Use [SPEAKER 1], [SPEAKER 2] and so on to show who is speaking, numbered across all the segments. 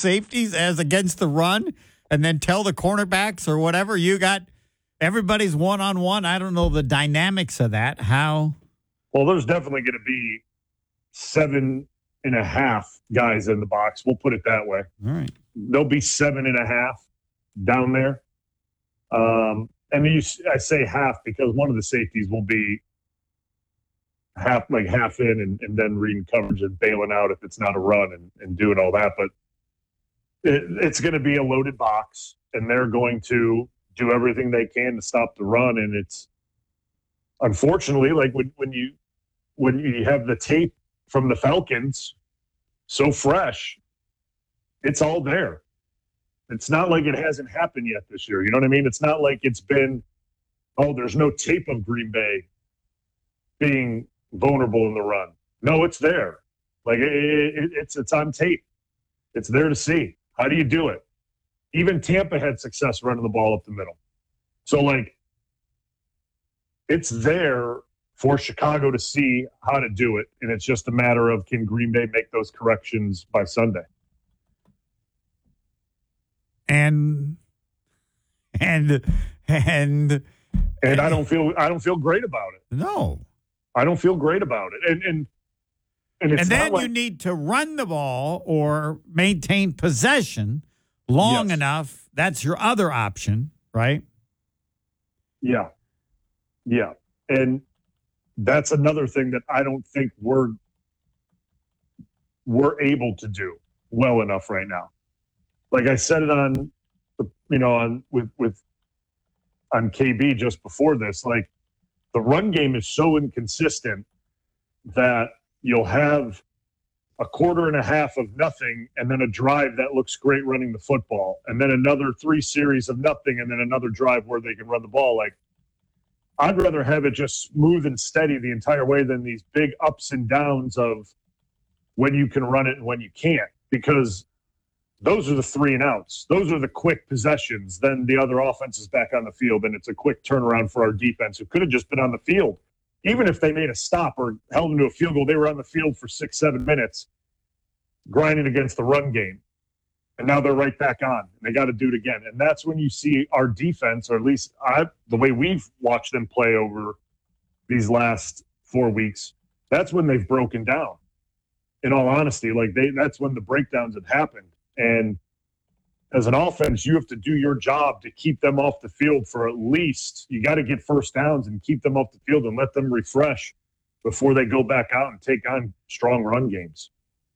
[SPEAKER 1] safeties as against the run and then tell the cornerbacks or whatever you got everybody's one-on-one? I don't know the dynamics of that. How?
[SPEAKER 2] Well, there's definitely going to be 7.5 guys in the box. We'll put it that way.
[SPEAKER 1] All right.
[SPEAKER 2] There'll be 7.5 down there. I say half because one of the safeties will be half in and then reading coverage and bailing out if it's not a run and doing all that. But it's going to be a loaded box, and they're going to do everything they can to stop the run. And it's unfortunately like when you have the tape from the Falcons so fresh, it's all there. It's not like it hasn't happened yet this year. You know what I mean? It's not like it's been, there's no tape of Green Bay being vulnerable in the run. No, it's there. Like it's on tape. It's there to see. How do you do it? Even Tampa had success running the ball up the middle. So like it's there for Chicago to see how to do it. And it's just a matter of, can Green Bay make those corrections by Sunday?
[SPEAKER 1] And I
[SPEAKER 2] don't feel great about it.
[SPEAKER 1] No.
[SPEAKER 2] I don't feel great about it. And it's
[SPEAKER 1] then
[SPEAKER 2] not
[SPEAKER 1] you need to run the ball or maintain possession long enough. That's your other option, right?
[SPEAKER 2] Yeah. Yeah. And that's another thing that I don't think we're able to do well enough right now. Like I said it on KB just before this, like the run game is so inconsistent that you'll have a quarter and a half of nothing and then a drive that looks great running the football, and then another 3 series of nothing and then another drive where they can run the ball. Like I'd rather have it just smooth and steady the entire way than these big ups and downs of when you can run it and when you can't, because those are the 3 and outs. Those are the quick possessions. Then the other offense is back on the field, and it's a quick turnaround for our defense who could have just been on the field. Even if they made a stop or held them to a field goal, they were on the field for 6-7 minutes grinding against the run game. And now they're right back on. And they got to do it again. And that's when you see our defense, or at least the way we've watched them play over these last 4 weeks, that's when they've broken down. In all honesty, that's when the breakdowns have happened. And as an offense, you have to do your job to keep them off the field for at least, you got to get first downs and keep them off the field and let them refresh before they go back out and take on strong run games.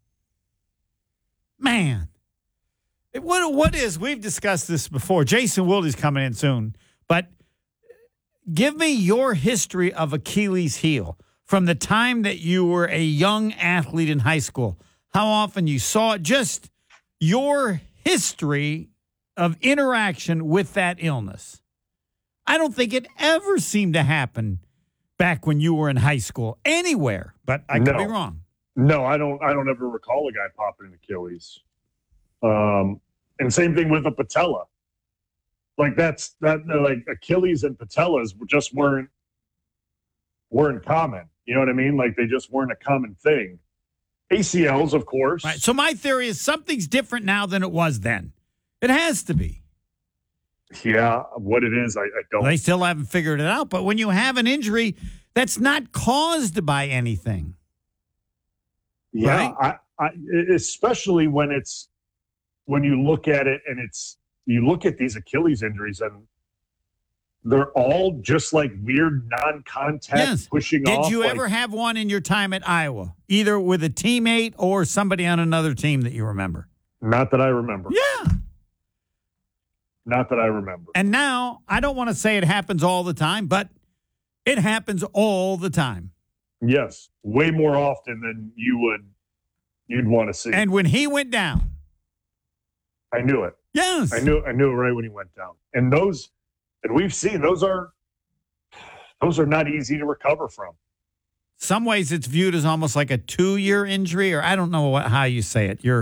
[SPEAKER 1] Man, what is, we've discussed this before. Jason Wilde's coming in soon, but give me your history of Achilles heel from the time that you were a young athlete in high school, how often you saw it, just your history of interaction with that illness. I don't think it ever seemed to happen back when you were in high school anywhere, but I could be wrong.
[SPEAKER 2] No, I don't ever recall a guy popping an Achilles. And same thing with a patella. Like like Achilles and patellas just weren't common. You know what I mean? Like they just weren't a common thing. ACLs, of course.
[SPEAKER 1] Right. So my theory is something's different now than it was then. It has to be.
[SPEAKER 2] Yeah, what it is, I don't.
[SPEAKER 1] They still haven't figured it out. But when you have an injury that's not caused by anything.
[SPEAKER 2] Yeah,
[SPEAKER 1] right?
[SPEAKER 2] I especially when you look at it and you look at these Achilles injuries and they're all just like weird non-contact pushing off.
[SPEAKER 1] Did you ever have one in your time at Iowa, either with a teammate or somebody on another team that you remember?
[SPEAKER 2] Not that I remember.
[SPEAKER 1] Yeah.
[SPEAKER 2] Not that I remember.
[SPEAKER 1] And now, I don't want to say it happens all the time, but it happens all the time.
[SPEAKER 2] Yes, way more often than you'd want to see.
[SPEAKER 1] And when he went down,
[SPEAKER 2] I knew it.
[SPEAKER 1] Yes.
[SPEAKER 2] I knew it right when he went down. And we've seen those are not easy to recover from.
[SPEAKER 1] Some ways it's viewed as almost like a 2-year injury, or I don't know how you say it. You're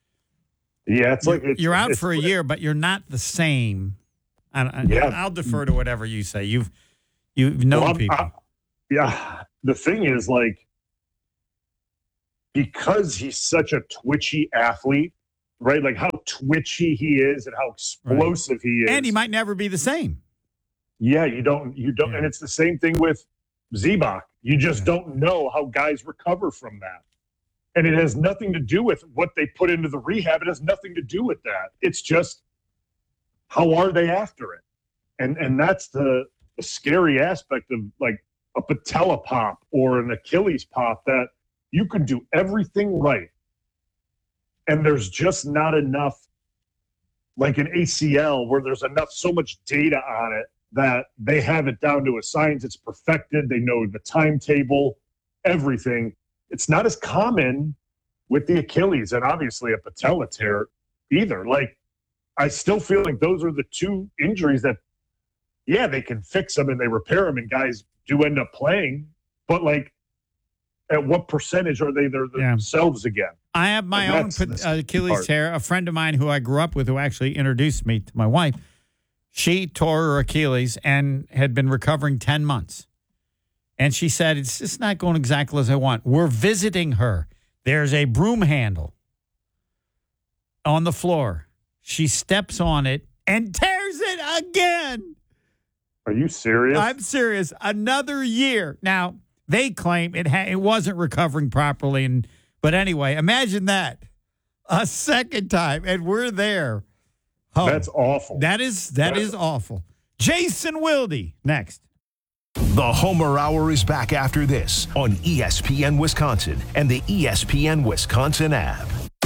[SPEAKER 1] out for a year, but you're not the same. I'll defer to whatever you say. You've known people.
[SPEAKER 2] The thing is, like, because he's such a twitchy athlete, right? Like how twitchy he is and how explosive he is.
[SPEAKER 1] And he might never be the same.
[SPEAKER 2] Yeah, you don't. And it's the same thing with Zebak. You just don't know how guys recover from that. And it has nothing to do with what they put into the rehab. It has nothing to do with that. It's just, how are they after it? And that's the scary aspect of like a patella pop or an Achilles pop, that you can do everything right. And there's just not enough, like an ACL, where there's so much data on it that they have it down to a science. It's perfected. They know the timetable, everything. It's not as common with the Achilles and obviously a patella tear either. Like, I still feel like those are the two injuries that, yeah, they can fix them and they repair them and guys do end up playing. But like, at what percentage are they themselves again?
[SPEAKER 1] I have my own Achilles tear. A friend of mine who I grew up with, who actually introduced me to my wife, she tore her Achilles and had been recovering 10 months. And she said, it's just not going exactly as I want. We're visiting her. There's a broom handle on the floor. She steps on it and tears it again.
[SPEAKER 2] Are you serious?
[SPEAKER 1] I'm serious. Another year. Now, they claim it wasn't recovering properly. But anyway, imagine that. A second time, and we're there. Oh,
[SPEAKER 2] that's awful.
[SPEAKER 1] That is awful. Jason Wilde, next.
[SPEAKER 3] The Homer Hour is back after this on ESPN Wisconsin and the ESPN Wisconsin app.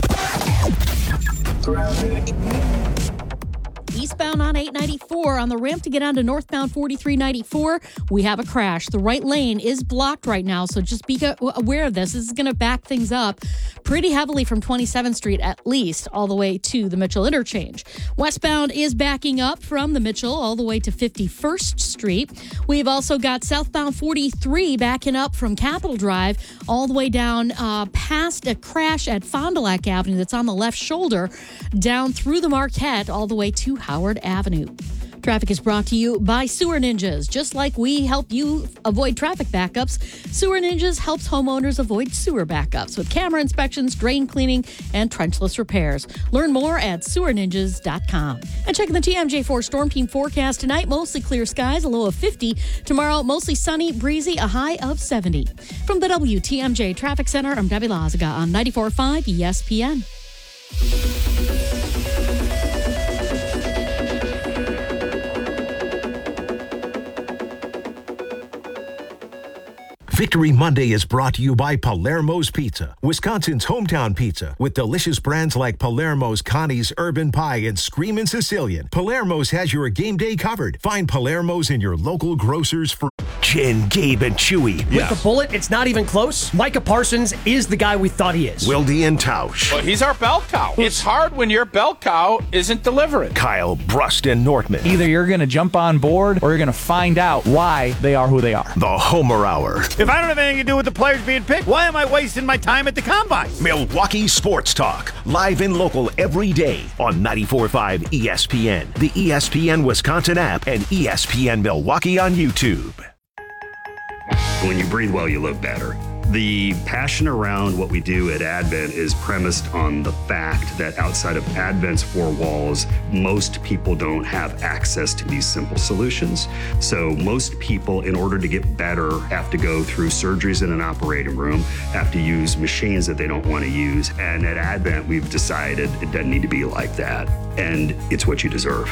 [SPEAKER 4] Eastbound on 894 on the ramp to get onto northbound 4394, we have a crash. The right lane is blocked right now, so just be aware of this. This is going to back things up pretty heavily from 27th Street at least, all the way to the Mitchell interchange. Westbound is backing up from the Mitchell all the way to 51st Street. We've also got southbound 43 backing up from Capitol Drive all the way down past a crash at Fond du Lac Avenue that's on the left shoulder, down through the Marquette all the way to Howard Avenue. Traffic is brought to you by Sewer Ninjas. Just like we help you avoid traffic backups, Sewer Ninjas helps homeowners avoid sewer backups with camera inspections, drain cleaning, and trenchless repairs. Learn more at sewerninjas.com. And checking the TMJ4 Storm Team forecast tonight, mostly clear skies, a low of 50. Tomorrow, mostly sunny, breezy, a high of 70. From the WTMJ Traffic Center, I'm Debbie Lazaga on 94.5 ESPN.
[SPEAKER 3] Victory Monday is brought to you by Palermo's Pizza, Wisconsin's hometown pizza, with delicious brands like Palermo's Connie's Urban Pie and Screamin' Sicilian. Palermo's has your game day covered. Find Palermo's in your local grocers for Jen, Gabe, and Chewy.
[SPEAKER 5] With the bullet, it's not even close. Micah Parsons is the guy we thought he is.
[SPEAKER 3] Wilde and Tausch.
[SPEAKER 6] Well, he's our bell cow. It's hard when your bell cow isn't delivering.
[SPEAKER 3] Kyle, Brust, and Nortman.
[SPEAKER 7] Either you're going to jump on board or you're going to find out why they are who they are.
[SPEAKER 3] The Homer Hour.
[SPEAKER 1] If I don't have anything to do with the players being picked, why am I wasting my time at the combine?
[SPEAKER 3] Milwaukee Sports Talk. Live and local every day on 94.5 ESPN, the ESPN Wisconsin app, and ESPN Milwaukee on YouTube.
[SPEAKER 8] When you breathe well, you live better. The passion around what we do at Advent is premised on the fact that outside of Advent's four walls, most people don't have access to these simple solutions. So most people, in order to get better, have to go through surgeries in an operating room, have to use machines that they don't want to use. And at Advent, we've decided it doesn't need to be like that. And it's what you deserve.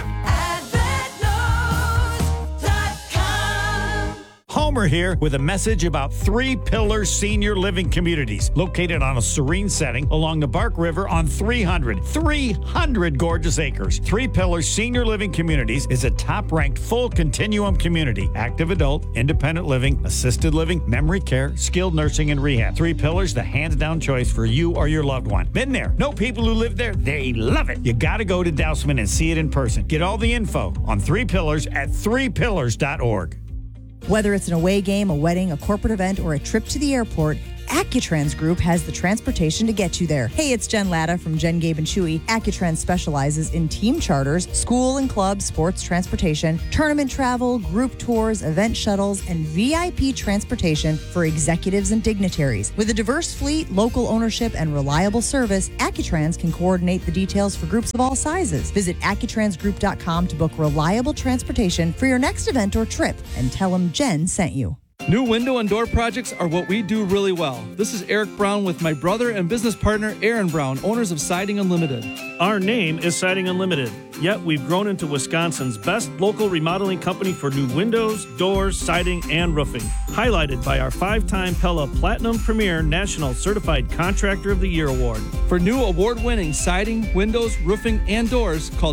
[SPEAKER 1] Homer here with a message about Three Pillars Senior Living Communities, located on a serene setting along the Bark River on 300 gorgeous acres. Three Pillars Senior Living Communities is a top-ranked full continuum community. Active adult, independent living, assisted living, memory care, skilled nursing, and rehab. Three Pillars, the hands-down choice for you or your loved one. Been there. Know people who live there. They love it. You got to go to Dousman and see it in person. Get all the info on Three Pillars at threepillars.org.
[SPEAKER 9] Whether it's an away game, a wedding, a corporate event, or a trip to the airport, Accutrans Group has the transportation to get you there. Hey, it's Jen Latta from Jen, Gabe, and Chewy. Accutrans specializes in team charters, school and club sports transportation, tournament travel, group tours, event shuttles, and VIP transportation for executives and dignitaries. With a diverse fleet, local ownership, and reliable service, Accutrans can coordinate the details for groups of all sizes. Visit AccuTransGroup.com to book reliable transportation for your next event or trip and tell them Jen sent you.
[SPEAKER 10] New window and door projects are what we do really well. This is Eric Brown with my brother and business partner, Aaron Brown, owners of Siding Unlimited.
[SPEAKER 11] Our name is Siding Unlimited, yet we've grown into Wisconsin's best local remodeling company for new windows, doors, siding, and roofing. Highlighted by our 5-time Pella Platinum Premier National Certified Contractor of the Year Award.
[SPEAKER 10] For new award-winning siding, windows, roofing, and doors, call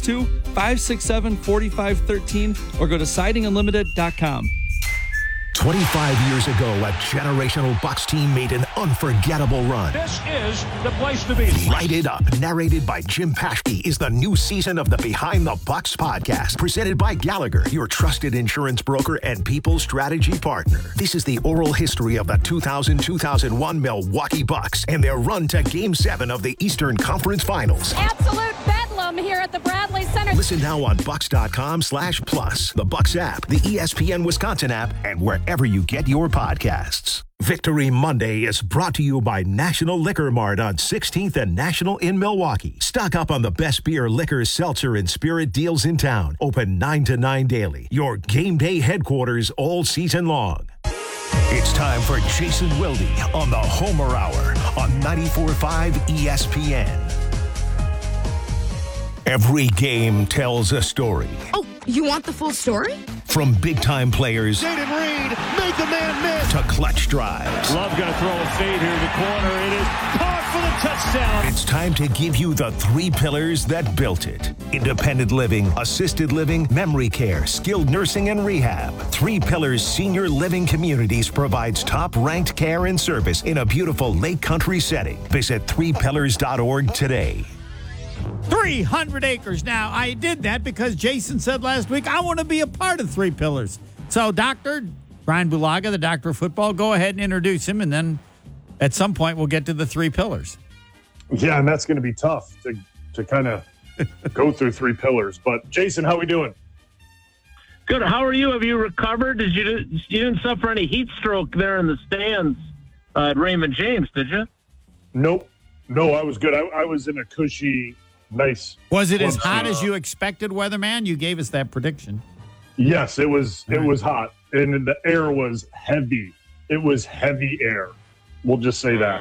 [SPEAKER 10] 262-567-4513 or go to sidingunlimited.com.
[SPEAKER 3] 25 years ago, a generational Bucs team made an unforgettable run.
[SPEAKER 12] This is the place to be.
[SPEAKER 3] Light It Up, narrated by Jim Paschke, is the new season of the Behind the Bucs podcast, presented by Gallagher, your trusted insurance broker and people strategy partner. This is the oral history of the 2000-2001 Milwaukee Bucks and their run to Game 7 of the Eastern Conference Finals.
[SPEAKER 13] Absolute bedlam here at the Bradley Center.
[SPEAKER 3] Listen now on Bucks.com/plus, the Bucks app, the ESPN Wisconsin app, and wherever you get your podcasts. Victory Monday is brought to you by National Liquor Mart on 16th and National in Milwaukee. Stock up on the best beer, liquor, seltzer, and spirit deals in town. Open 9 to 9 daily. Your game day headquarters all season long. It's time for Jason Wilde on the Homer Hour on 94.5 ESPN. Every game tells a story.
[SPEAKER 14] Oh, you want the full story?
[SPEAKER 3] From big-time players
[SPEAKER 12] Jaden Reed made the man miss.
[SPEAKER 3] to clutch drives.
[SPEAKER 12] Love going to throw a fade here in the corner. It is caught for the touchdown.
[SPEAKER 3] It's time to give you the 3 pillars that built it. Independent living, assisted living, memory care, skilled nursing, and rehab. 3 Pillars Senior Living Communities provides top-ranked care and service in a beautiful lake country setting. Visit 3pillars.org today.
[SPEAKER 1] 300 acres. Now, I did that because Jason said last week, I want to be a part of 3 Pillars. So, Dr. Brian Bulaga, the doctor of football, go ahead and introduce him, and then at some point we'll get to the 3 Pillars.
[SPEAKER 2] Yeah, and that's going to be tough to kind of go through 3 Pillars. But, Jason, how we doing?
[SPEAKER 15] Good. How are you? Have you recovered? You didn't suffer any heat stroke there in the stands at Raymond James, did you?
[SPEAKER 2] Nope. No, I was good. I was in a cushy, nice.
[SPEAKER 1] Was it as hot as you expected, weatherman? You gave us that prediction.
[SPEAKER 2] Yes, it was. It was hot, and the air was heavy. It was heavy air. We'll just say that.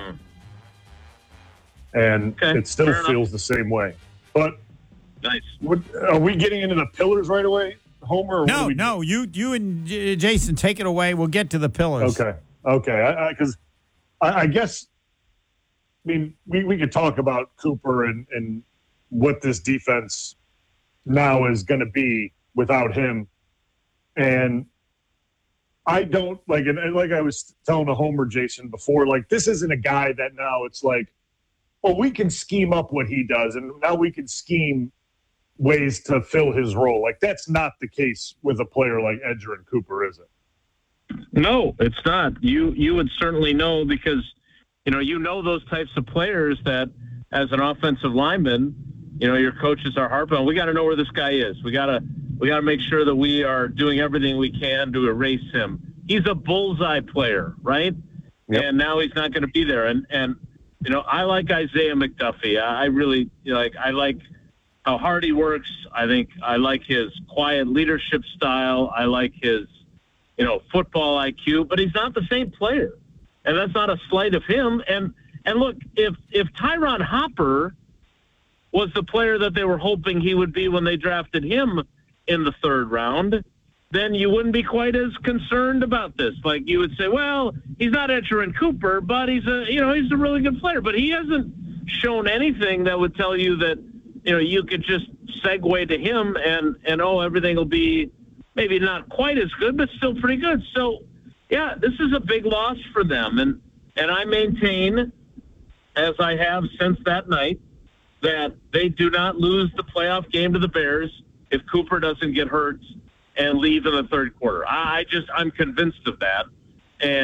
[SPEAKER 2] And it still feels the same way. But
[SPEAKER 15] nice.
[SPEAKER 2] Are we getting into the pillars right away, Homer? Or
[SPEAKER 1] No. You and Jason take it away. We'll get to the pillars.
[SPEAKER 2] Okay. Because I guess. I mean, we could talk about Cooper and what this defense now is going to be without him. And I don't like I was telling a Homer, Jason, before, like, this isn't a guy that now it's like, well, we can scheme up what he does, and now we can scheme ways to fill his role. Like, that's not the case with a player like Edgerrin Cooper, is it?
[SPEAKER 15] No, it's not. You would certainly know because – you know those types of players that, as an offensive lineman, your coaches are harping on. We got to know where this guy is. We got to make sure that we are doing everything we can to erase him. He's a bullseye player, right? Yep. And now he's not going to be there. And I like Isaiah McDuffie. I really I like how hard he works. I like his quiet leadership style. I like his football IQ. But he's not the same player. And that's not a slight of him. And look, if Tyron Hopper was the player that they were hoping he would be when they drafted him in the 3rd round, then you wouldn't be quite as concerned about this. Like, you would say, well, he's not Edgerrin Cooper, but he's a really good player. But he hasn't shown anything that would tell you that you could just segue to him and everything will be maybe not quite as good, but still pretty good. So. Yeah, this is a big loss for them. And I maintain, as I have since that night, that they do not lose the playoff game to the Bears if Cooper doesn't get hurt and leave in the 3rd quarter. I'm convinced of that. And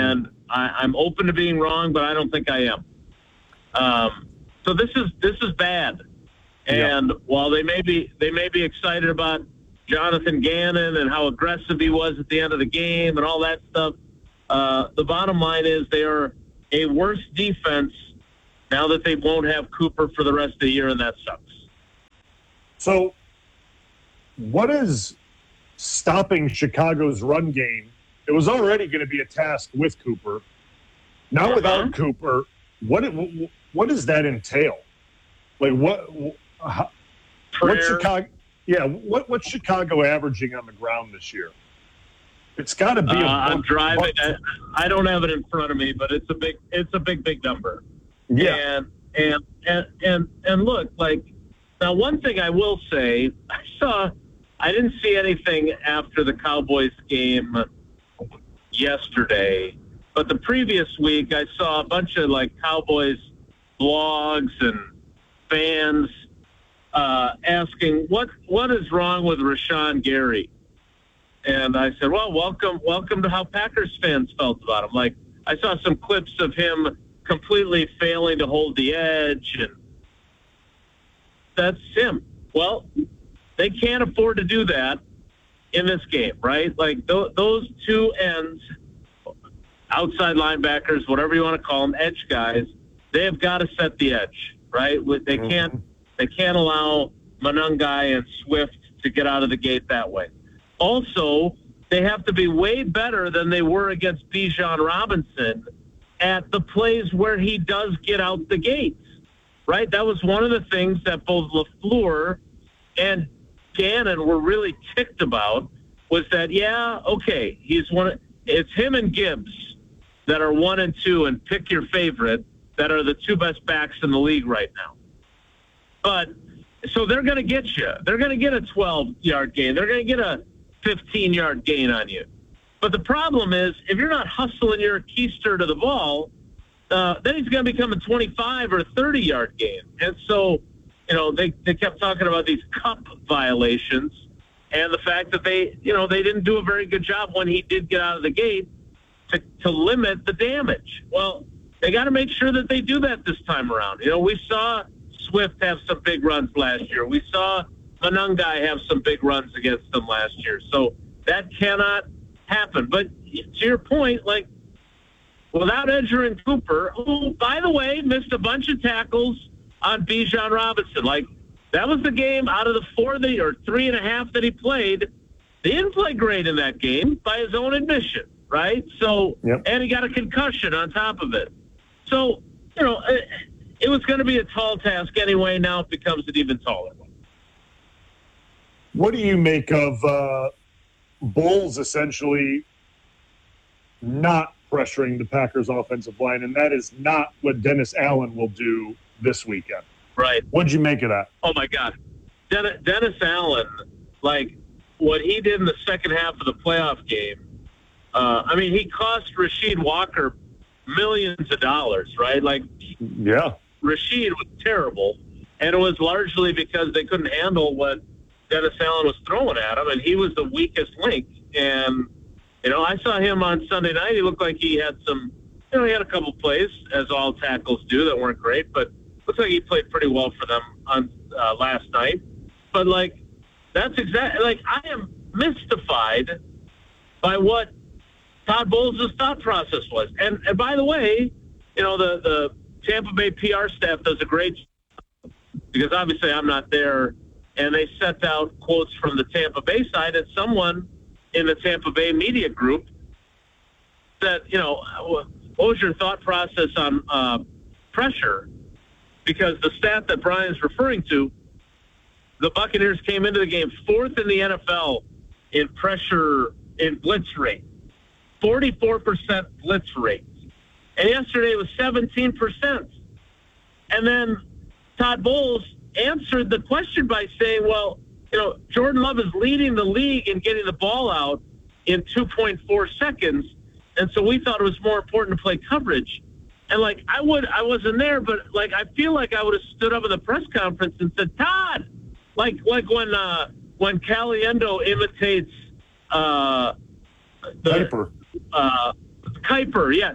[SPEAKER 15] I'm open to being wrong, but I don't think I am. So this is bad. And while they may be excited about Jonathan Gannon and how aggressive he was at the end of the game and all that stuff, the bottom line is they are a worse defense now that they won't have Cooper for the rest of the year, and that sucks.
[SPEAKER 2] So what is stopping Chicago's run game? It was already going to be a task with Cooper. Now without Cooper, what does that entail? Like what's Chicago? Yeah, what's Chicago averaging on the ground this year? It's got to be.
[SPEAKER 15] I'm driving. I don't have it in front of me, but it's a big number.
[SPEAKER 2] Yeah.
[SPEAKER 15] And look, like, now one thing I will say, I didn't see anything after the Cowboys game yesterday, but the previous week I saw a bunch of like Cowboys blogs and fans asking what is wrong with Rashawn Gary. And I said, well, welcome to how Packers fans felt about him. Like, I saw some clips of him completely failing to hold the edge, and that's him. Well, they can't afford to do that in this game, right? Like, those two ends, outside linebackers, whatever you want to call them, edge guys, they have got to set the edge, right? They can't allow Monangai and Swift to get out of the gate that way. Also, they have to be way better than they were against Bijan Robinson at the plays where he does get out the gates, right? That was one of the things that both LaFleur and Gannon were really ticked about, was that, it's him and Gibbs that are 1 and 2, and pick your favorite, that are the two best backs in the league right now. But so they're going to get you. They're going to get a 12-yard gain. They're going to get a 15-yard gain on you. But the problem is, if you're not hustling your keister to the ball, then he's going to become a 25 or 30-yard gain. And so, they kept talking about these cup violations and the fact that they didn't do a very good job when he did get out of the gate to limit the damage. Well, they got to make sure that they do that this time around. We saw Swift have some big runs last year. We saw Monangai have some big runs against them last year. So that cannot happen. But to your point, like, without Edgerrin Cooper, who, by the way, missed a bunch of tackles on Bijan Robinson. Like, that was the game out of the 3.5 that he played. They didn't play great in that game by his own admission, right? So, and he got a concussion on top of it. So, it was going to be a tall task anyway. Now it becomes an even taller one.
[SPEAKER 2] What do you make of Bowles essentially not pressuring the Packers offensive line? And that is not what Dennis Allen will do this weekend.
[SPEAKER 15] Right.
[SPEAKER 2] What'd you make of that?
[SPEAKER 15] Oh, my God. Dennis Allen, like, what he did in the second half of the playoff game, he cost Rasheed Walker millions of dollars, right? Like,
[SPEAKER 2] yeah,
[SPEAKER 15] Rasheed was terrible, and it was largely because they couldn't handle what Dennis Allen was throwing at him, and he was the weakest link. And, I saw him on Sunday night. He looked like he had some, he had a couple plays, as all tackles do, that weren't great, but looks like he played pretty well for them on last night. But, like, that's exactly, like, I am mystified by what Todd Bowles' thought process was. And by the way, the Tampa Bay PR staff does a great job, because obviously I'm not there, and they sent out quotes from the Tampa Bay side, and someone in the Tampa Bay media group said, what was your thought process on pressure? Because the stat that Brian's referring to, the Buccaneers came into the game 4th in the NFL in pressure, in blitz rate, 44% blitz rate. And yesterday it was 17%. And then Todd Bowles answered the question by saying, well, Jordan Love is leading the league in getting the ball out in 2.4 seconds. And so we thought it was more important to play coverage. And, like, I wasn't there, but, like, I feel like I would have stood up at the press conference and said, Todd, like when Caliendo imitates Kuiper. Yeah,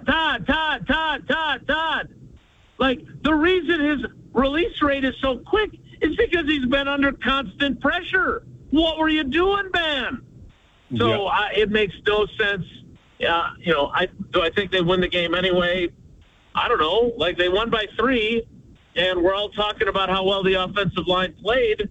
[SPEAKER 15] Todd. Like, the reason his release rate is so quick is because he's been under constant pressure. What were you doing, Ben? So it makes no sense. Do I think they win the game anyway? I don't know. Like, they won by 3, and we're all talking about how well the offensive line played.